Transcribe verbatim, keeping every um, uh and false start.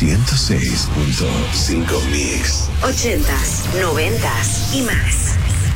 ciento seis punto cinco Mix. Ochentas, noventas y más.